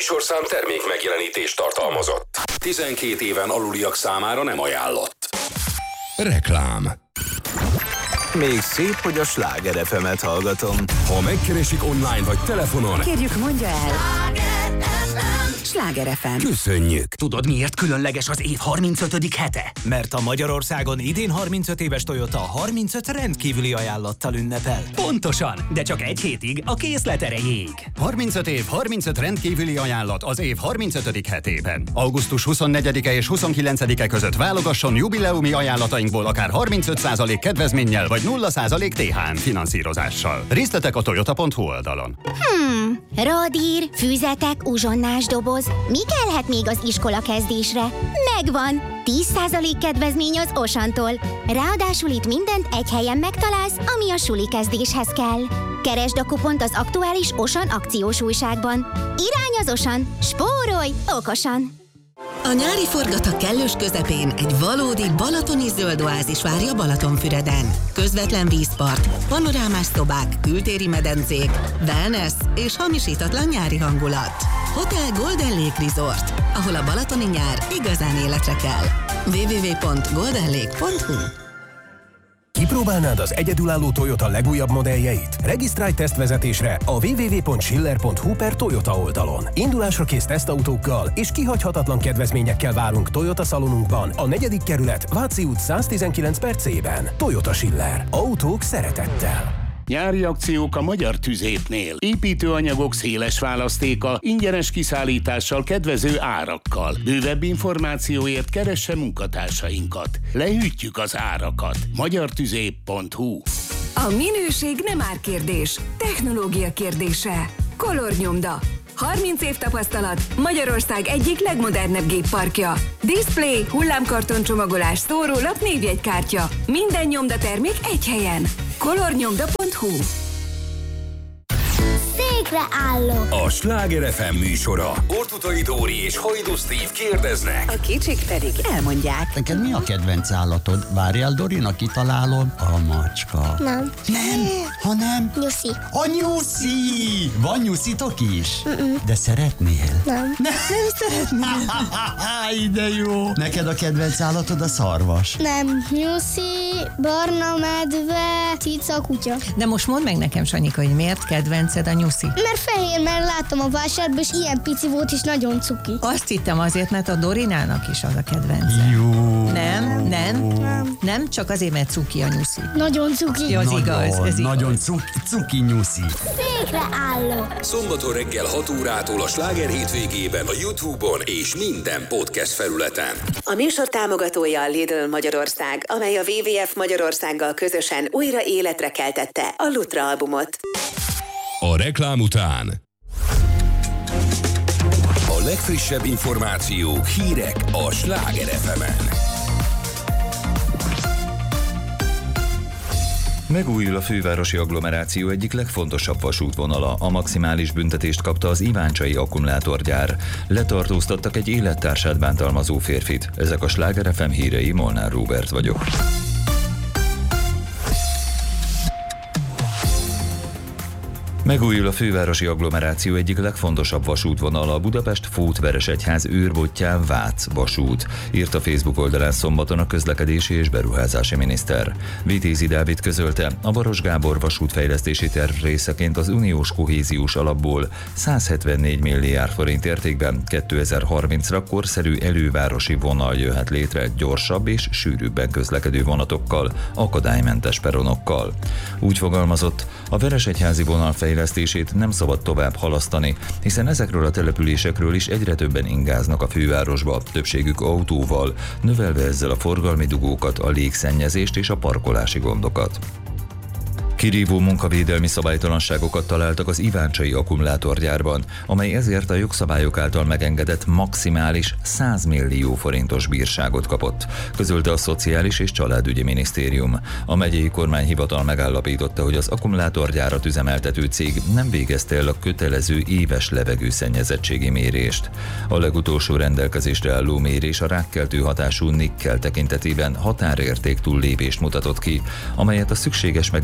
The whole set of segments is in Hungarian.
műsorszám termék megjelenítést tartalmazott. 12 éven aluliak számára nem ajánlott. Reklám. Még szép, hogy a Sláger FM-et hallgatom. Ha megkeresik online vagy telefonon, kérjük, mondja el. Sláger FM. Köszönjük. Tudod, miért különleges az év 35. hete? Mert a Magyarországon idén 35 éves Toyota 35 rendkívüli ajánlattal ünnepel. Pontosan, de csak egy hétig a készlet erejéig. 35 év, 35 rendkívüli ajánlat az év 35. hetében. Augusztus 24-e és 29-e között válogasson jubileumi ajánlatainkból akár 35% kedvezménnyel vagy 0% THM finanszírozással. Részletek a toyota.hu oldalon. Radír, füzetek, uzsonnás doboz. Mi kellhet még az iskola kezdésre? Megvan! 10% kedvezmény az Osantól. Ráadásul itt mindent egy helyen megtalálsz, ami a suli kezdéshez kell. Keresd a kupont az aktuális Osan akciós újságban. Irány az Osan! Spórolj okosan! A nyári forgatag kellős közepén egy valódi balatoni zöld oázis várja Balatonfüreden. Közvetlen vízpart, panorámás szobák, kültéri medencék, wellness és hamisítatlan nyári hangulat. Hotel Golden Lake Resort, ahol a balatoni nyár igazán életre kell. www.goldenlake.hu. Kipróbálnád az egyedülálló Toyota legújabb modelljeit? Regisztrálj tesztvezetésre a www.schiller.hu/Toyota oldalon. Indulásra kész tesztautókkal és kihagyhatatlan kedvezményekkel várunk Toyota szalonunkban, a 4. kerület, Váci út 119/C-ben. Toyota Schiller. Autók szeretettel. Nyári akciók a Magyar Tüzépnél. Építőanyagok széles választéka, ingyenes kiszállítással, kedvező árakkal. Bővebb információért keresse munkatársainkat. Lehűtjük az árakat. magyartüzép.hu. A minőség nem árkérdés, technológia kérdése. Color-nyomda. 30 év tapasztalat, Magyarország egyik legmodernebb gépparkja. Display, hullámkarton csomagolás, szórólap, névjegykártya. Minden nyomdatermék egy helyen. Color-nyomda.hu. Székre állok! A Sláger FM műsora. Ortutai Dóri és Hajdu Steve kérdeznek. A kicsik pedig elmondják. Neked mi a kedvenc állatod? Várjál, Dorinak kitalálod. A macska. Nem. Nem, hanem... Nyuszi. A nyuszi! Van nyuszitok is? De szeretnél? Nem. Nem szeretnél? Ide jó! Neked a kedvenc állatod a szarvas? Nem. Nyuszi, barna medve, cica, kutya. De most mondd meg nekem, Sanyika, hogy miért kedvenced a nyuszi? Mert fehér, mert láttam a vásárban, és ilyen pici volt, és nagyon cuki. Azt hittem azért, mert a Dorinának is az a kedvence. Jó. Nem, csak azért, mert cuki a nyuszi. Nagyon cuki. Ja, ez igaz. Nagyon cuki nyuszi. Székre állok! Szombaton reggel 6 órától a Sláger hétvégében a YouTube-on és minden podcast felületen. A műsor támogatója a Lidl Magyarország, amely a WWF Magyarországgal közösen újra életre keltette a Lutra albumot. A reklám után a legfrissebb információk, hírek a Sláger FM-en. Megújul a fővárosi agglomeráció egyik legfontosabb vasútvonala. A maximális büntetést kapta az iváncsai akkumulátorgyár. Letartóztattak egy élettársát bántalmazó férfit. Ezek a Sláger FM hírei, Molnár Róbert vagyok. Megújul a fővárosi agglomeráció egyik legfontosabb vasútvonala, a Budapest-Fót-Veresegyház őrbottyán Vác vasút, írt a Facebook oldalán szombaton a közlekedési és beruházási miniszter. Vitézi Dávid közölte, a Baros Gábor vasútfejlesztési terv részeként az uniós kohéziós alapból 174 milliárd forint értékben 2030-ra korszerű elővárosi vonal jöhet létre gyorsabb és sűrűbben közlekedő vonatokkal, akadálymentes peronokkal. Úgy fogalmazott, a Veresegyházi vonal fejlesztését nem szabad tovább halasztani, hiszen ezekről a településekről is egyre többen ingáznak a fővárosba, többségük autóval, növelve ezzel a forgalmi dugókat, a légszennyezést és a parkolási gondokat. Kirívó munkavédelmi szabálytalanságokat találtak az iváncsai akkumulátorgyárban, amely ezért a jogszabályok által megengedett maximális 100 millió forintos bírságot kapott, közölte a Szociális és Családügyi Minisztérium. A megyei kormányhivatal megállapította, hogy az akkumulátorgyárat üzemeltető cég nem végezte el a kötelező éves levegőszennyezettségi mérést. A legutolsó rendelkezésre álló mérés a rákkeltő hatású nikkel tekintetében határérték túllépést mutatott ki, amelyet a szükséges megelőző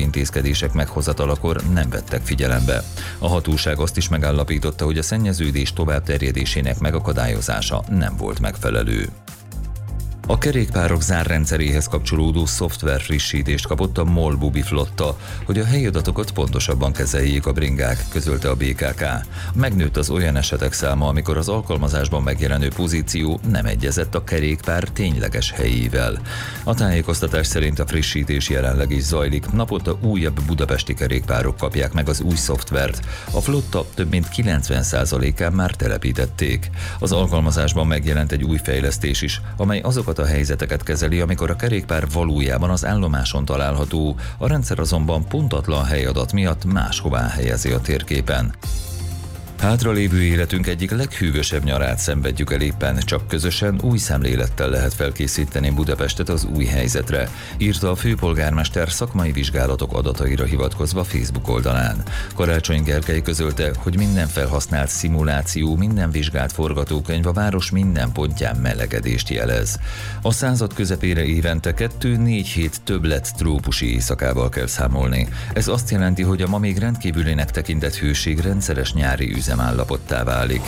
intézkedések meghozatalakor nem vettek figyelembe. A hatóság azt is megállapította, hogy a szennyeződés továbbterjedésének megakadályozása nem volt megfelelő. A kerékpárok zárrendszeréhez kapcsolódó szoftver frissítést kapott a MOL Bubi flotta, hogy a helyi adatokat pontosabban kezeljék a bringák, közölte a BKK. Megnőtt az olyan esetek száma, amikor az alkalmazásban megjelenő pozíció nem egyezett a kerékpár tényleges helyével. A tájékoztatás szerint a frissítés jelenleg is zajlik, naponta újabb budapesti kerékpárok kapják meg az új szoftvert. A flotta több mint 90%-án már telepítették. Az alkalmazásban megjelent egy új fejlesztés is, amely azokat a helyzeteket kezeli, amikor a kerékpár valójában az állomáson található, a rendszer azonban pontatlan helyadat miatt máshová helyezi a térképen. Hátralévő életünk egyik leghűvösebb nyarát szenvedjük el éppen, csak közösen új szemlélettel lehet felkészíteni Budapestet az új helyzetre, írta a főpolgármester szakmai vizsgálatok adataira hivatkozva Facebook oldalán. Karácsony Gergely közölte, hogy minden felhasznált szimuláció, minden vizsgált forgatókönyv a város minden pontján melegedést jelez. A század közepére évente 2-4 hét többlet trópusi éjszakával kell számolni. Ez azt jelenti, hogy a ma még rendkívülinek tekintett hőség rendszeres nyári üzemállapottá válik.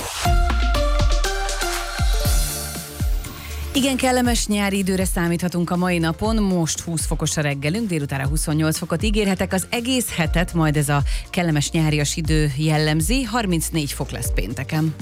Igen, kellemes nyári időre számíthatunk a mai napon. Most 20 fokos a reggelünk, délutára 28 fokot ígérhetek. Az egész hetet majd ez a kellemes nyárias idő jellemzi. 34 fok lesz pénteken.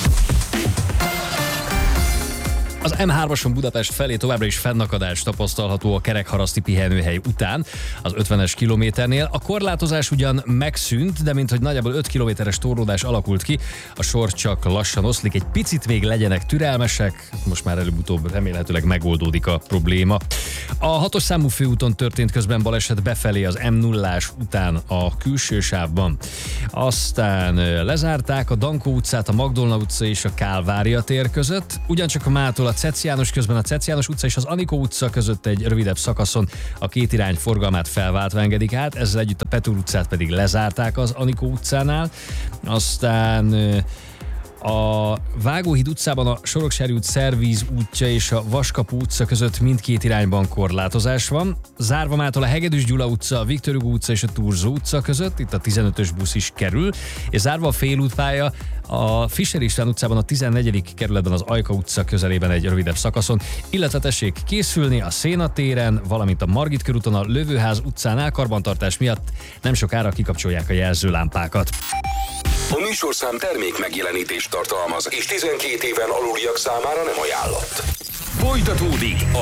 Az M3-ason Budapest felé továbbra is fennakadás tapasztalható a Kerekharaszti pihenőhely után, az 50-es kilométernél. A korlátozás ugyan megszűnt, de minthogy nagyjából 5 kilométeres torlódás alakult ki, a sor csak lassan oszlik. Egy picit még legyenek türelmesek, most már előbb-utóbb remélhetőleg megoldódik a probléma. A 6-os számú főúton történt közben baleset befelé az M0-ás után a külső sávban. Aztán lezárták a Dankó utcát, a Magdolna utca és a Kálvária tér között, ugyancsak a Mától a Ceci János, közben a Ceci János utca és az Anikó utca között egy rövidebb szakaszon a két irány forgalmát felváltva engedik át, ezzel együtt a Petőr utcát pedig lezárták az Anikó utcánál. Aztán a Vágóhíd utcában a Soroksári út Szervíz útja és a Vaskapu utca között mindkét irányban korlátozás van. Zárva mától a Hegedűs Gyula utca, a Viktor Hugo utca és a Turzó utca között, itt a 15-ös busz is kerül, és zárva a félútpálya a Fischer István utcában a 14. kerületben az Ajka utca közelében egy rövidebb szakaszon, illetve tessék készülni a Széna téren, valamint a Margit körúton a Lövőház utcánál karbantartás miatt nem sokára kikapcsolják a jelzőlámpákat. A műsorszám termék megjelenítést tartalmaz, és 12 éven aluliak számára nem ajánlott. Folytatódik